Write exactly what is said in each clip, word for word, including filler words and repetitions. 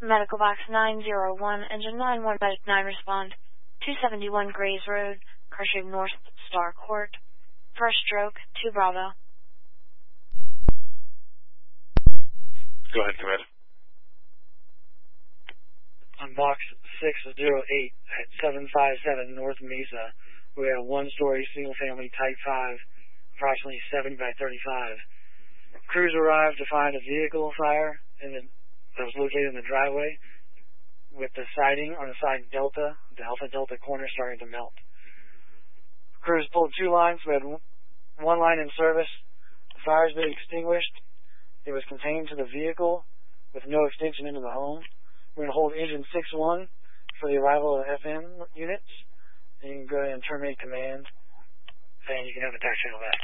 Medical Box nine zero one, Engine nine one, Medic nine, respond. two seventy-one Grays Road, car shape North Star Court. First stroke, two Bravo. Go ahead, go ahead. On box six zero eight at seven five seven North Mesa, we have a one-story single-family Type five, approximately seventy by thirty-five. Crews arrived to find a vehicle fire in the, that was located in the driveway with the siding on the side Delta, the Alpha Delta corner starting to melt. Crews pulled two lines. We had one line in service. The fire has been extinguished. It was contained to the vehicle with no extension into the home. We're going to hold engine six one for the arrival of F M units. And you can go ahead and terminate command, and you can have the tax channel back.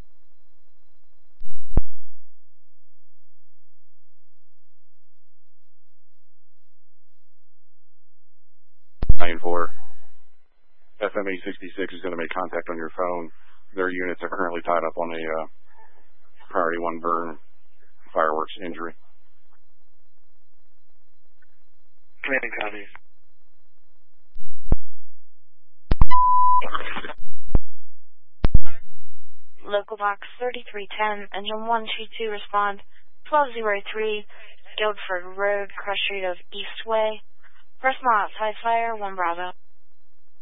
nine four. F M eight sixty-six is going to make contact on your phone. Their units are currently tied up on a uh, priority one burn fireworks injury. Command copies. Local Box thirty-three ten, Engine one two two, respond. twelve oh three Guildford Road, cross street of Eastway. Personal outside fire, one Bravo.